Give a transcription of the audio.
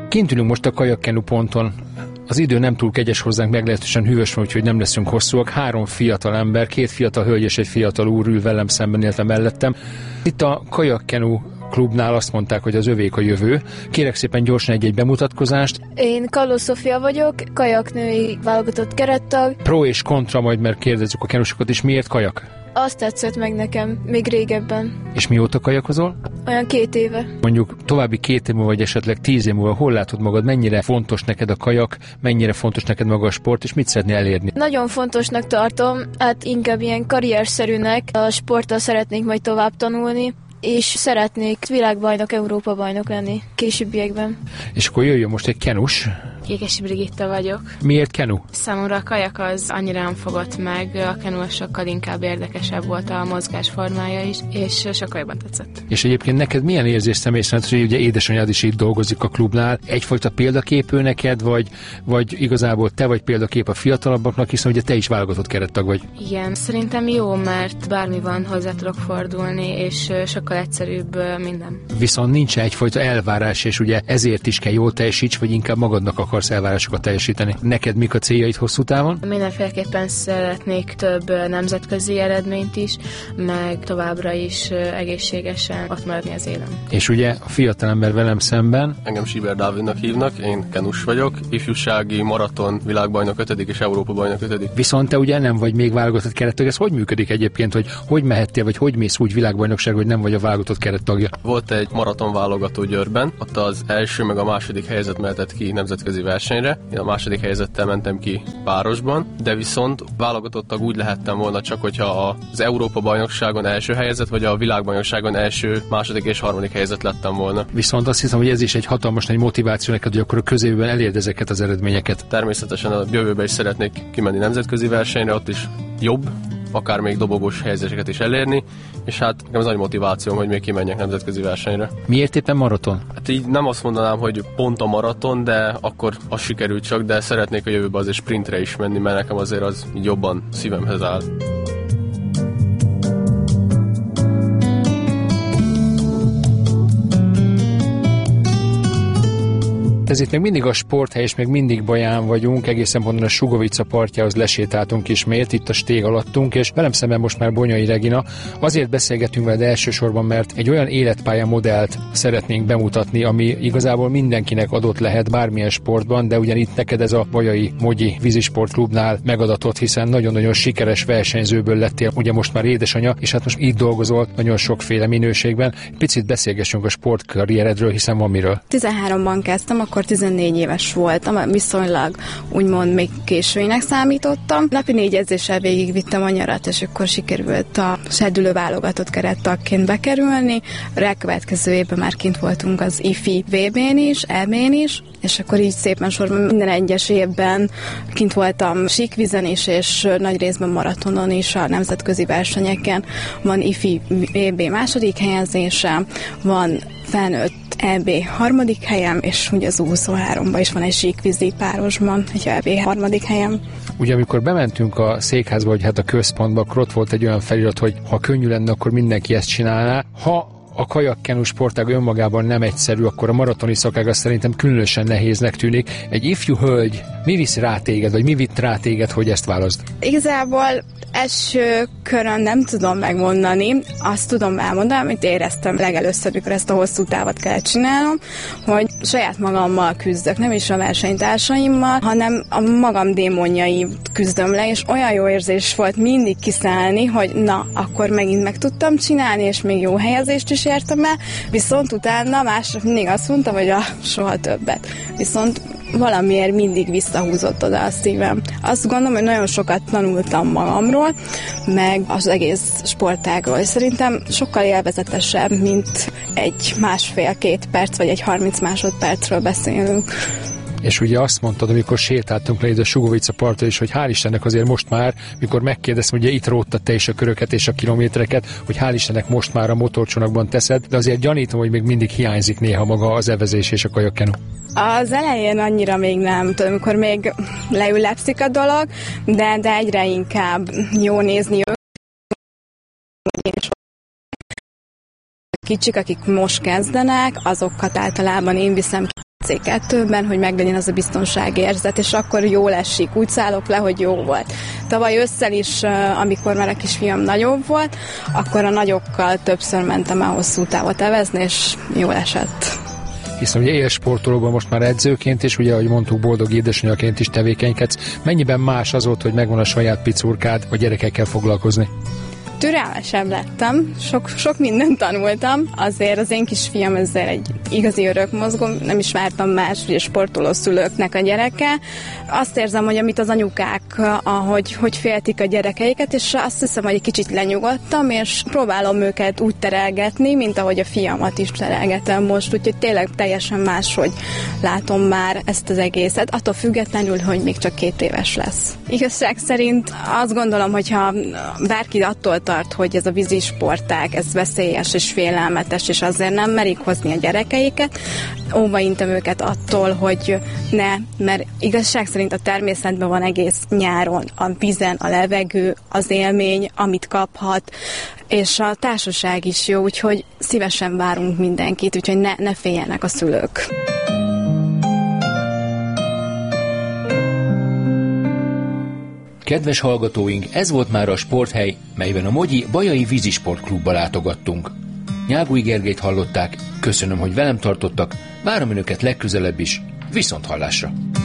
Kint ülünk most a kajakkenu ponton. Az idő nem túl kegyes hozzánk, meglehetősen hűvös van, úgyhogy nem leszünk hosszúak. 3 fiatal ember, 2 fiatal hölgy és egy fiatal úr ül velem szemben, illetve mellettem. Itt a kajakkenu klubnál azt mondták, hogy az övék a jövő. Kérek szépen gyorsan egy bemutatkozást. Én Kalló Szofia vagyok, kajaknői válogatott kerettag. Pro és kontra majd, mert kérdezzük a kenusokat is, miért kajak? Azt tetszett meg nekem, még régebben. És mióta kajakozol? Olyan 2 éve. Mondjuk további 2 év múlva, vagy esetleg 10 év múlva, hol látod magad, mennyire fontos neked a kajak, mennyire fontos neked maga a sport, és mit szeretnél elérni? Nagyon fontosnak tartom, hát inkább ilyen karrierszerűnek. A sporttal szeretnék majd tovább tanulni, és szeretnék világbajnok, Európa-bajnok lenni későbbiekben. És akkor jöjjön most egy kenus. Kékesi Brigitta vagyok. Miért kenu? Számomra a kajak az annyira nem fogott meg, a kenu sokkal inkább érdekesebb volt a mozgásformája is, és sokkal jobban tetszett. És egyébként neked milyen érzés személy szerint, hogy ugye édesanyád is itt dolgozik a klubnál, egyfajta példakép ő neked, vagy igazából te vagy példakép a fiatalabbaknak, hiszen ugye te is válogatott kerettag vagy? Igen, szerintem jó, mert bármi van, hozzá tudok fordulni, és sokkal egyszerűbb minden. Viszont nincs egyfajta elvárás, és ugye ezért is kell jól teljesíts, vagy inkább magadnak akarsz elvárásokat teljesíteni. Neked mik a céljaid hosszú távon? Mindenféleképpen szeretnék több nemzetközi eredményt is, meg továbbra is egészségesen ott maradni az élem. És ugye a fiatalember velem szemben. Engem Síber Dávidnak hívnak, én kenus vagyok, ifjúsági maraton világbajnok 5. és Európa-bajnok 5. Viszont te ugye nem vagy még válogatott kerettag, ez hogy működik egyébként, hogy mehettél, vagy hogy mész úgy világbajnokság, hogy nem vagy a válogatott kerettagja? Volt egy maraton válogató Győrben, ott az első meg a második helyzet mehetett ki nemzetközi versenyre. Én a második helyzettel mentem ki párosban, de viszont válogatott tag úgy lehettem volna csak, hogyha az Európa-bajnokságon első helyzet, vagy a világbajnokságon első, második és harmadik helyzet lettem volna. Viszont azt hiszem, hogy ez is egy hatalmas nagy motiváció neked, hogy akkor a közéjövőben elérd ezeket az eredményeket. Természetesen a jövőben is szeretnék kimenni nemzetközi versenyre, ott is jobb, akár még dobogós helyzeteket is elérni, és hát nekem az nagy motivációm, hogy még kimenjek nemzetközi versenyre. Miért éppen maraton? Hát így nem azt mondanám, hogy pont a maraton, de akkor az sikerült csak, de szeretnék a jövőben azért sprintre is menni, mert nekem azért az így jobban szívemhez áll. Ez itt még mindig a sporthely, és még mindig Baján vagyunk, egészen pontosan a Sugovica partjához lesétáltunk ismét, itt a stég alattunk, és velem szemben most már Bonyai Regina. Azért beszélgetünk veled elsősorban, mert egy olyan életpálya modellt szeretnénk bemutatni, ami igazából mindenkinek adott lehet bármilyen sportban, de ugyanitt neked ez a Bajai Mogyi vízisportklubnál megadatott, hiszen nagyon-nagyon sikeres versenyzőből lettél, ugye most már édesanya, és hát most itt dolgozol nagyon sokféle minőségben. Picit beszélgessünk a sportkarrieredről, hiszen van miről. 13-ban kezdtem, akkor 14 éves voltam, viszonylag úgymond még későinek számítottam. Napi 4 edzéssel végigvittem a nyarat, és akkor sikerült a serdülő válogatott kerettagként bekerülni. Rákövetkező évben már kint voltunk az IFI VB-n is, EB-n is, és akkor így szépen sorban minden egyes évben kint voltam síkvízen is, és nagy részben maratonon is a nemzetközi versenyeken. Van IFI VB második helyezése, van felnőtt EB harmadik helyem, és ugye az U23-ban is van egy síkvízi párosban, egy EB harmadik helyem. Ugye amikor bementünk a székházba, vagy hát a központba, akkor ott volt egy olyan felirat, hogy ha könnyű lenne, akkor mindenki ezt csinálná. Ha a kajakkenu sportág önmagában nem egyszerű, akkor a maratoni szakág azt szerintem különösen nehéznek tűnik. Egy ifjú hölgy, mi visz rá téged, vagy mi vitt rá téged, hogy ezt válaszd? Igazából első körön nem tudom megmondani, azt tudom elmondani, amit éreztem legelőször, mikor ezt a hosszú távot kellett csinálnom, hogy saját magammal küzdök, nem is a versenytársaimmal, hanem a magam démonjait küzdöm le, és olyan jó érzés volt mindig kiszállni, hogy na, akkor megint meg tudtam csinálni, és még jó helyezést is értem el, viszont utána másnap mindig azt mondtam, hogy soha többet. Viszont valamiért mindig visszahúzott oda a szívem. Azt gondolom, hogy nagyon sokat tanultam magamról, meg az egész sportágról. Szerintem sokkal élvezetesebb, mint egy 1,5-2 perc, vagy egy 30 másodpercről beszélünk. És ugye azt mondtad, amikor sétáltunk le ide a Sugovica partra is, hogy hál' Istennek azért most már, mikor megkérdeztem, ugye itt róttad te is a köröket és a kilométereket, hogy hál' Istennek most már a motorcsónakban teszed, de azért gyanítom, hogy még mindig hiányzik néha maga az evezés és a kajakkenu. Az elején annyira még nem tudom, amikor még leülepszik a dolog, de egyre inkább jó nézni őket. Kicsik, akik most kezdenek, azokat általában én viszem WC2-ben, hogy meglegyen az a biztonságérzet, és akkor jól esik, úgy szállok le, hogy jó volt. Tavaly ősszel is, amikor már a kisfiam nagyobb volt, akkor a nagyokkal többször mentem el hosszú távot evezni, és jól esett. Hiszen ugye élsportolóban most már edzőként, és ugye, ahogy mondtuk, boldog édesanyjaként is tevékenykedsz. Mennyiben más az ott, hogy megvan a saját picurkád, a gyerekekkel foglalkozni? Türelmesebb lettem, sok mindent tanultam, azért az én kisfiam ezzel egy igazi örökmozgó, nem is vártam más ugye sportoló szülőknek a gyereke. Azt érzem, hogy amit az anyukák, hogy féltik a gyerekeiket, és azt hiszem, hogy egy kicsit lenyugodtam, és próbálom őket úgy terelgetni, mint ahogy a fiamat is terelgetem most, úgyhogy tényleg teljesen máshogy látom már ezt az egészet, attól függetlenül, hogy még csak 2 éves lesz. Igazság szerint azt gondolom, hogyha bárki attól tart, hogy ez a vízisportág, ez veszélyes és félelmetes, és azért nem merik hozni a gyerekeiket, óva intem őket attól, hogy ne, mert igazság szerint a természetben van egész nyáron, a vízen, a levegő, az élmény, amit kaphat, és a társaság is jó, úgyhogy szívesen várunk mindenkit, úgyhogy ne féljenek a szülők. Kedves hallgatóink, ez volt már a Sporthely, melyben a Mogyi Bajai Vízisportklubba látogattunk. Nyágúj Gergelyt hallották, köszönöm, hogy velem tartottak, várom önöket legközelebb is, viszonthallásra!